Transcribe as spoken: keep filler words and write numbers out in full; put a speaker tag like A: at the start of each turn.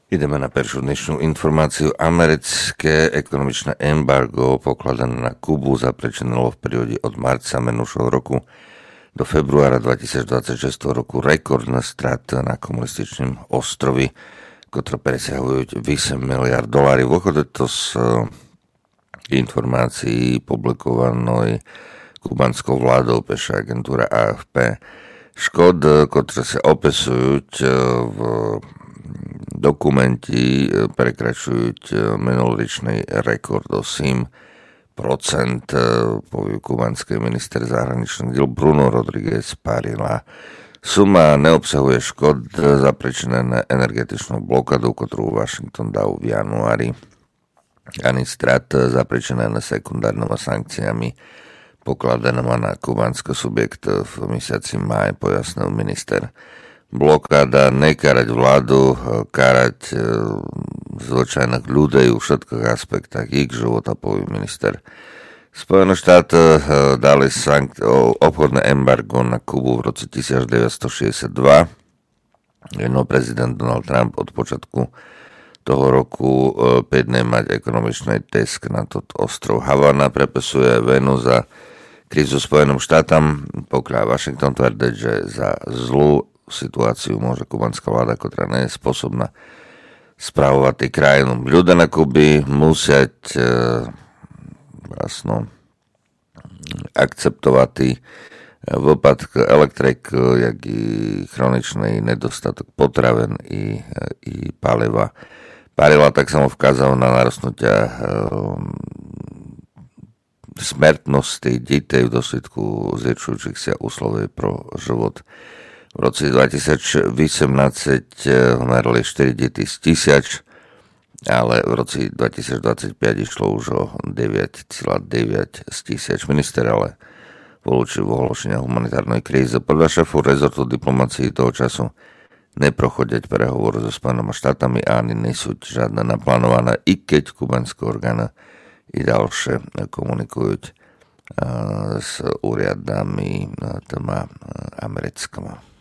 A: Ideme na prvú dnešnú informáciu. Americké ekonomičné embargo pokladané na Kubu zapričinilo v perióde od marca minulého roku do februára dvetisícdvadsaťšesť roku rekordné straty na komunističnom ostrovi, ktoré presiahujú osem miliárd dolárov. Vychádza to z informácií publikovanej kubanskou vládou, píše agentúra á ef pé. Škod, ktoré sa opisujú v dokumenti, prekračujú minuloročný rekord o sedem procent, povie kubanský minister zahraničných diel Bruno Rodríguez Parilla. Suma neobsahuje škod zapričinené energetičnou blokádou, ktorú Washington dal v januári, ani strat zapričinené sekundárnymi sankciami pokladanými na kubanský subjekt v mesiaci máj, pojasnil minister. Blokáda nekarať vládu, karať zvyčajných ľudí v všetkých aspektách ich života, povie minister. Spojené štáty dali sank- obchodné embargo na Kubu v roce devätnásťstošesťdesiatdva. No prezident Donald Trump od počiatku toho roku päť mať ekonomičný tisk na tot ostrov Havana, prepisuje venu za krízu Spojeným štátom, pokiaľ Washington tvrdí, že za zlú situáciu môže kubanská vláda, ktorá nie je spôsobná spravovať krajinu. Ľudia na Kuby musia e, vlastno akceptovať výpadk elektrik, jak i chroničný nedostatok potravín i, i paliva. Parilla tak samo vkázal na narastnutia e, smrtnosti detí v dôsledku zväčšujúcich sa úsloví pro život. V roce dvetisícosemnásť umreli štyri deti z tisíc, ale v roce dvetisícdvadsaťpäť išlo už o deväť celá deväť z tisíc. Minister ale volúčil ohlášenia humanitárnej krízy. Podľa šéfu rezortu diplomácií toho času neprochodiť prehovor so Spojenými štátami a ani nesú žiadne naplánované, i keď kubanské orgány i ďalšie komunikujú s úriadami téma americkými.